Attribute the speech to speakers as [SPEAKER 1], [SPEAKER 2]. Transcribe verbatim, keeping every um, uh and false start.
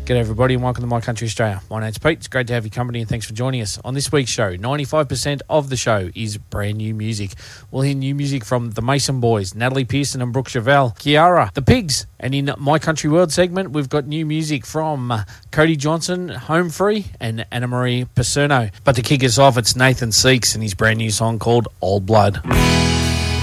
[SPEAKER 1] G'day everybody and welcome to My Country Australia. My name's Pete. It's great to have your company and thanks for joining us. On this week's show, ninety-five percent of the show is brand new music. We'll hear new music from the Mason Boys, Natalie Pearson and Brooke Chevelle, Kiara, The Pigs, and in My Country World segment, we've got new music from uh, Cody Johnson, Home Free, and Anna Marie Paserno. But to kick us off, it's Nathan Seeks and his brand new song called Old Blood.